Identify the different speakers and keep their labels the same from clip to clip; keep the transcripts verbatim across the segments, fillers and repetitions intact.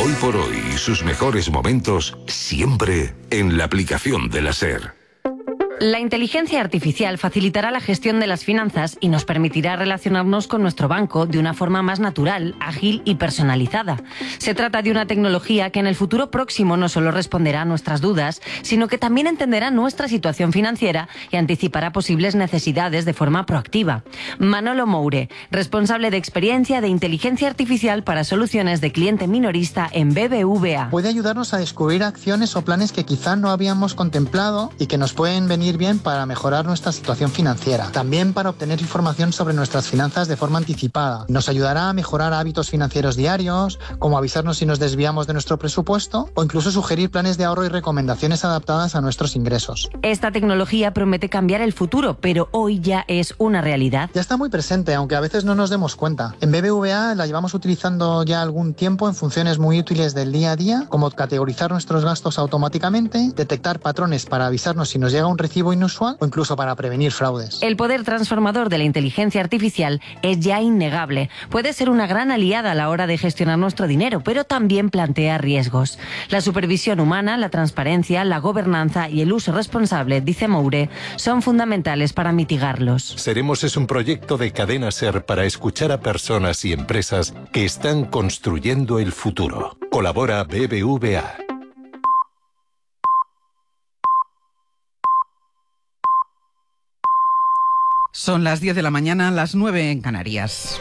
Speaker 1: Hoy por hoy y sus mejores momentos siempre en la aplicación de la SER.
Speaker 2: La inteligencia artificial facilitará la gestión de las finanzas y nos permitirá relacionarnos con nuestro banco de una forma más natural, ágil y personalizada. Se trata de una tecnología que en el futuro próximo no solo responderá a nuestras dudas, sino que también entenderá nuestra situación financiera y anticipará posibles necesidades de forma proactiva. Manolo Moure, responsable de experiencia de inteligencia artificial para soluciones de cliente minorista en B B V A.
Speaker 3: Puede ayudarnos a descubrir acciones o planes que quizá no habíamos contemplado y que nos pueden venir bien para mejorar nuestra situación financiera. También para obtener información sobre nuestras finanzas de forma anticipada. Nos ayudará a mejorar hábitos financieros diarios, como avisarnos si nos desviamos de nuestro presupuesto o incluso sugerir planes de ahorro y recomendaciones adaptadas a nuestros ingresos.
Speaker 2: Esta tecnología promete cambiar el futuro, pero hoy ya es una realidad.
Speaker 3: Ya está muy presente, aunque a veces no nos demos cuenta. En B B V A la llevamos utilizando ya algún tiempo en funciones muy útiles del día a día, como categorizar nuestros gastos automáticamente, detectar patrones para avisarnos si nos llega un recibo inusual o incluso para prevenir fraudes.
Speaker 2: El poder transformador de la inteligencia artificial es ya innegable. Puede ser una gran aliada a la hora de gestionar nuestro dinero, pero también plantea riesgos. La supervisión humana, la transparencia, la gobernanza y el uso responsable, dice Moure, son fundamentales para mitigarlos.
Speaker 4: Seremos es un proyecto de Cadena SER para escuchar a personas y empresas que están construyendo el futuro. Colabora B B V A.
Speaker 5: Son las diez de la mañana, las nueve en Canarias.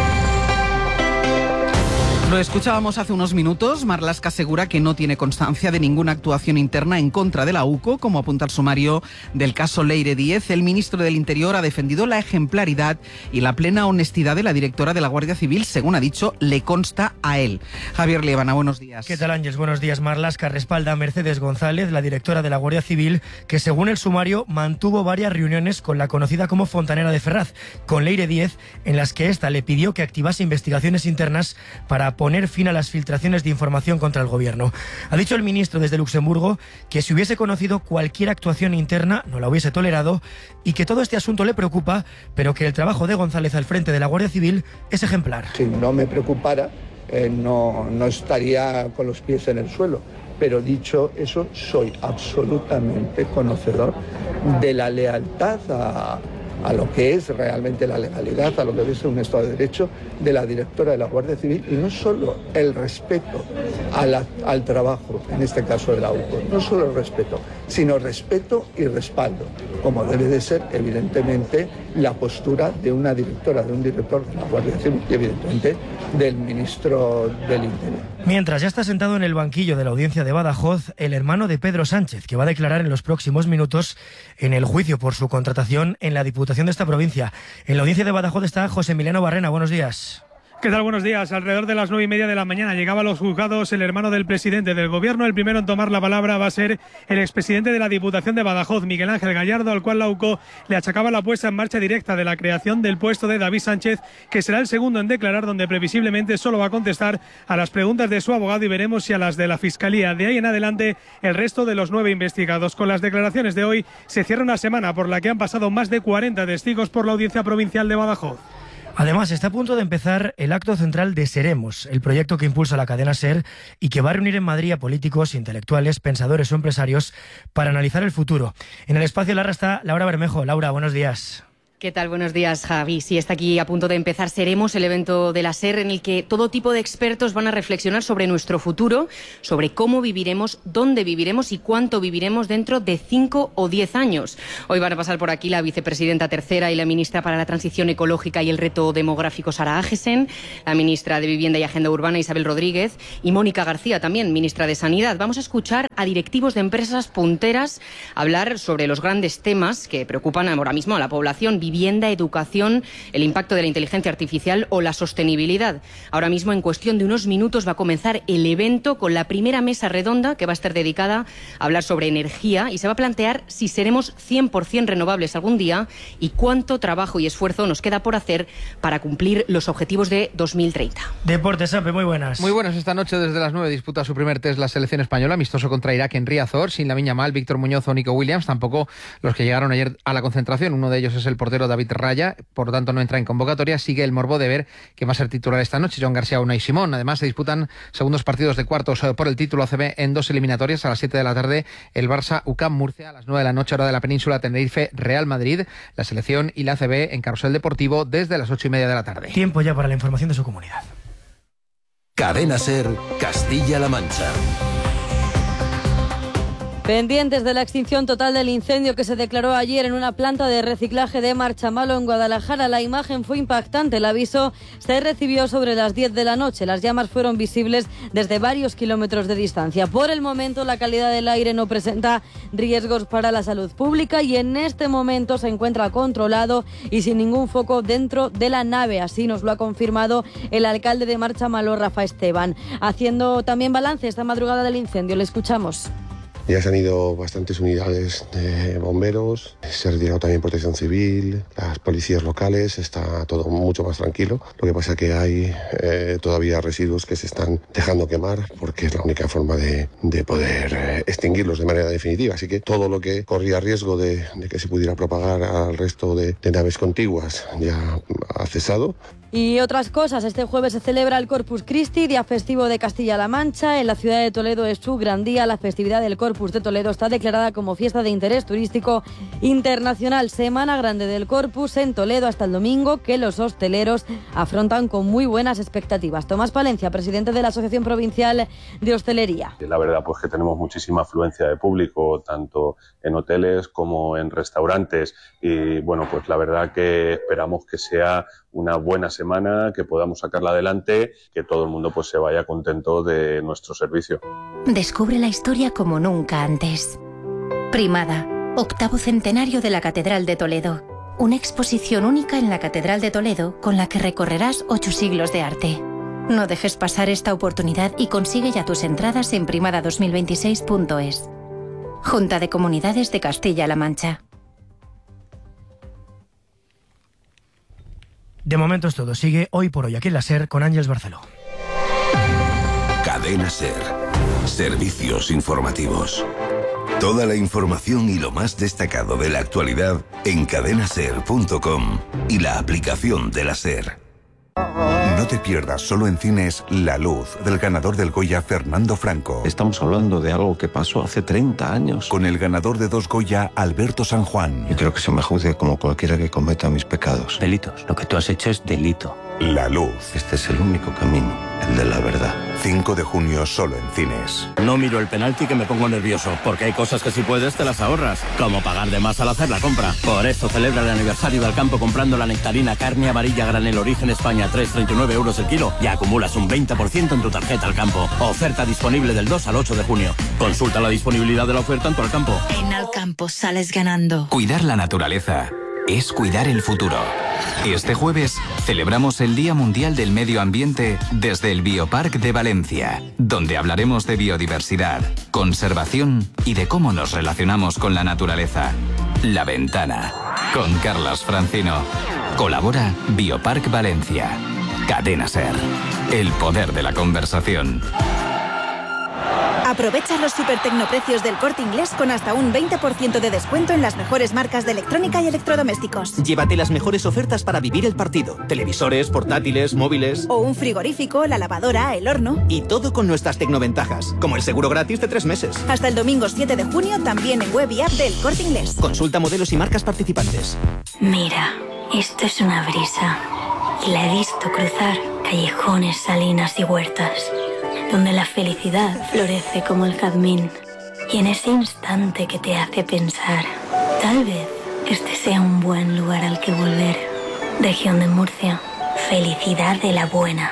Speaker 5: Lo escuchábamos hace unos minutos. Marlaska asegura que no tiene constancia de ninguna actuación interna en contra de la U C O, como apunta el sumario del caso Leire Díez. El ministro del Interior ha defendido la ejemplaridad y la plena honestidad de la directora de la Guardia Civil, según ha dicho, le consta a él. Javier Liebana, buenos días.
Speaker 6: ¿Qué tal, Ángeles? Buenos días. Marlaska respalda a Mercedes González, la directora de la Guardia Civil, que según el sumario mantuvo varias reuniones con la conocida como Fontanera de Ferraz, con Leire Díez, en las que ésta le pidió que activase investigaciones internas para poner fin a las filtraciones de información contra el gobierno. Ha dicho el ministro desde Luxemburgo que si hubiese conocido cualquier actuación interna no la hubiese tolerado y que todo este asunto le preocupa, pero que el trabajo de González al frente de la Guardia Civil es ejemplar.
Speaker 7: Si no me preocupara, eh, no, no estaría con los pies en el suelo. Pero dicho eso, soy absolutamente conocedor de la lealtad a... a lo que es realmente la legalidad, a lo que es un Estado de Derecho de la directora de la Guardia Civil, y no solo el respeto a la, al trabajo, en este caso de la U C O, no solo el respeto, sino respeto y respaldo, como debe de ser evidentemente la postura de una directora, de un director de la Guardia Civil y evidentemente del ministro del Interior.
Speaker 6: Mientras ya está sentado en el banquillo de la audiencia de Badajoz el hermano de Pedro Sánchez, que va a declarar en los próximos minutos en el juicio por su contratación en la Diputación de esta provincia. En la audiencia de Badajoz está José Emiliano Barrena. Buenos días.
Speaker 8: ¿Qué tal? Buenos días. Alrededor de las nueve y media de la mañana llegaba a los juzgados el hermano del presidente del gobierno. El primero en tomar la palabra va a ser el expresidente de la Diputación de Badajoz, Miguel Ángel Gallardo, al cual la U C O le achacaba la puesta en marcha directa de la creación del puesto de David Sánchez, que será el segundo en declarar, donde previsiblemente solo va a contestar a las preguntas de su abogado y veremos si a las de la Fiscalía. De ahí en adelante, el resto de los nueve investigados. Con las declaraciones de hoy se cierra una semana por la que han pasado más de cuarenta testigos por la Audiencia Provincial de Badajoz.
Speaker 6: Además, está a punto de empezar el acto central de Seremos, el proyecto que impulsa la cadena SER y que va a reunir en Madrid a políticos, intelectuales, pensadores o empresarios para analizar el futuro. En el espacio Larra está Laura Bermejo. Laura, buenos días.
Speaker 9: ¿Qué tal? Buenos días, Javi. Sí, está aquí a punto de empezar Seremos, el evento de la SER en el que todo tipo de expertos van a reflexionar sobre nuestro futuro, sobre cómo viviremos, dónde viviremos y cuánto viviremos dentro de cinco o diez años. Hoy van a pasar por aquí la vicepresidenta tercera y la ministra para la Transición Ecológica y el Reto Demográfico, Sara Agesen, la ministra de Vivienda y Agenda Urbana, Isabel Rodríguez, y Mónica García, también ministra de Sanidad. Vamos a escuchar a directivos de empresas punteras hablar sobre los grandes temas que preocupan ahora mismo a la población: vivienda, educación, el impacto de la inteligencia artificial o la sostenibilidad. Ahora mismo, en cuestión de unos minutos, va a comenzar el evento con la primera mesa redonda que va a estar dedicada a hablar sobre energía y se va a plantear si seremos cien por ciento renovables algún día y cuánto trabajo y esfuerzo nos queda por hacer para cumplir los objetivos de dos mil treinta.
Speaker 6: Deportes, Sampe, muy buenas.
Speaker 10: Muy buenas. Esta noche desde las nueve disputa su primer test la selección española, amistoso contra Irak en Riazor, sin Lamine Yamal, Víctor Muñoz o Nico Williams, tampoco los que llegaron ayer a la concentración. Uno de ellos es el portero portero David Raya, por lo tanto no entra en convocatoria. Sigue el morbo de ver quién va a ser titular esta noche, Joan García o Unai Simón. Además se disputan segundos partidos de cuartos por el título A C B en dos eliminatorias. A las siete de la tarde el Barça U C A M Murcia, a las nueve de la noche hora de la península Tenerife Real Madrid, la selección y la A C B en Carrusel Deportivo desde las ocho y media de la tarde.
Speaker 6: Tiempo ya para la información de su comunidad.
Speaker 1: Cadena SER, Castilla-La Mancha.
Speaker 11: Pendientes de la extinción total del incendio que se declaró ayer en una planta de reciclaje de Marchamalo en Guadalajara. La imagen fue impactante. El aviso se recibió sobre las diez de la noche. Las llamas fueron visibles desde varios kilómetros de distancia. Por el momento, la calidad del aire no presenta riesgos para la salud pública y en este momento se encuentra controlado y sin ningún foco dentro de la nave. Así nos lo ha confirmado el alcalde de Marchamalo, Rafa Esteban. Haciendo también balance esta madrugada del incendio. Le escuchamos.
Speaker 12: Ya se han ido bastantes unidades de bomberos, se ha retirado también Protección Civil, las policías locales, está todo mucho más tranquilo. Lo que pasa es que hay eh, todavía residuos que se están dejando quemar porque es la única forma de, de poder eh, extinguirlos de manera definitiva. Así que todo lo que corría riesgo de, de que se pudiera propagar al resto de, de naves contiguas ya ha cesado.
Speaker 11: Y otras cosas, este jueves se celebra el Corpus Christi, día festivo de Castilla-La Mancha. En la ciudad de Toledo es su gran día. La festividad del Corpus de Toledo está declarada como fiesta de interés turístico internacional. Semana Grande del Corpus en Toledo hasta el domingo, que los hosteleros afrontan con muy buenas expectativas. Tomás Palencia, presidente de la Asociación Provincial de Hostelería.
Speaker 13: La verdad pues que tenemos muchísima afluencia de público, tanto en hoteles como en restaurantes. Y bueno, pues la verdad que esperamos que sea una buena semana, que podamos sacarla adelante, que todo el mundo pues se vaya contento de nuestro servicio.
Speaker 14: Descubre la historia como nunca antes. Primada, octavo centenario de la Catedral de Toledo. Una exposición única en la Catedral de Toledo con la que recorrerás ocho siglos de arte. No dejes pasar esta oportunidad y consigue ya tus entradas en primada dos mil veintiséis punto es. Junta de Comunidades de Castilla-La Mancha.
Speaker 6: De momento es todo. Sigue Hoy por Hoy aquí en la SER con Ángeles Barceló.
Speaker 1: Cadena SER. Servicios informativos. Toda la información y lo más destacado de la actualidad en cadena ser punto com y la aplicación de la SER.
Speaker 15: No te pierdas solo en cines La Luz, del ganador del Goya Fernando Franco.
Speaker 16: Estamos hablando de algo que pasó hace treinta años.
Speaker 15: Con el ganador de dos Goya, Alberto San Juan.
Speaker 16: Yo creo que se me juzgue como cualquiera que cometa mis pecados.
Speaker 17: Delitos. Lo que tú has hecho es delito.
Speaker 15: La Luz.
Speaker 16: Este es el único camino, el de la verdad.
Speaker 15: cinco de junio solo en cines.
Speaker 17: No miro el penalti que me pongo nervioso, porque hay cosas que si puedes te las ahorras, como pagar de más al hacer la compra. Por eso celebra el aniversario del campo comprando la nectarina carne amarilla granel origen España tres coma treinta y nueve euros el kilo y acumulas un veinte por ciento en tu tarjeta al campo. Oferta disponible del dos al ocho de junio. Consulta la disponibilidad de la oferta en tu Alcampo.
Speaker 18: En Alcampo sales ganando.
Speaker 19: Cuidar la naturaleza es cuidar el futuro. Este jueves celebramos el Día Mundial del Medio Ambiente desde el Bioparc de Valencia, donde hablaremos de biodiversidad, conservación y de cómo nos relacionamos con la naturaleza. La Ventana, con Carlas Francino. Colabora Bioparc Valencia. Cadena SER. El poder de la conversación.
Speaker 20: Aprovecha los super tecnoprecios del Corte Inglés con hasta un veinte por ciento de descuento en las mejores marcas de electrónica y electrodomésticos.
Speaker 21: Llévate las mejores ofertas para vivir el partido. Televisores, portátiles, móviles...
Speaker 20: O un frigorífico, la lavadora, el horno...
Speaker 21: Y todo con nuestras tecnoventajas, como el seguro gratis de tres meses.
Speaker 20: Hasta el domingo siete de junio también en web y app del Corte Inglés.
Speaker 21: Consulta modelos y marcas participantes.
Speaker 18: Mira, esto es una brisa. Y la he visto cruzar callejones, salinas y huertas, donde la felicidad florece como el jazmín. Y en ese instante que te hace pensar, tal vez este sea un buen lugar al que volver. Región de Murcia, felicidad de la buena.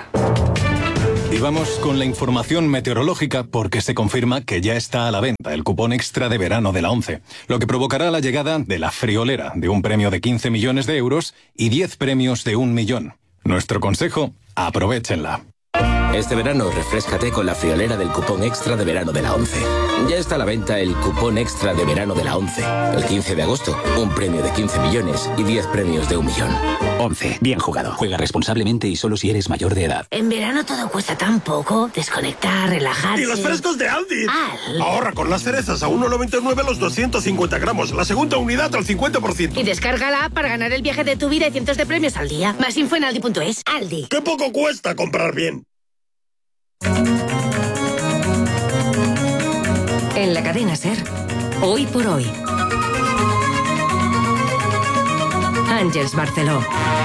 Speaker 22: Y vamos con la información meteorológica porque se confirma que ya está a la venta el cupón extra de verano de la ONCE, lo que provocará la llegada de la friolera de un premio de quince millones de euros y diez premios de un millón. Nuestro consejo, aprovéchenla.
Speaker 2: Este verano refréscate con la friolera del cupón extra de verano de la ONCE. Ya está a la venta el cupón extra de verano de la ONCE. El quince de agosto, un premio de quince millones y diez premios de un millón.
Speaker 3: ONCE, bien jugado. Juega responsablemente y solo si eres mayor de edad.
Speaker 23: En verano todo cuesta tan poco. Desconectar, relajarse.
Speaker 24: ¡Y los frescos de Aldi!
Speaker 23: Al.
Speaker 24: Ahorra con las cerezas a uno noventa y nueve los doscientos cincuenta gramos. La segunda unidad al cincuenta por ciento.
Speaker 23: Y descarga la app para ganar el viaje de tu vida y cientos de premios al día. Más info en aldi punto es. Aldi.
Speaker 24: ¡Qué poco cuesta comprar bien!
Speaker 25: En la cadena SER, hoy por hoy. Àngels Barceló.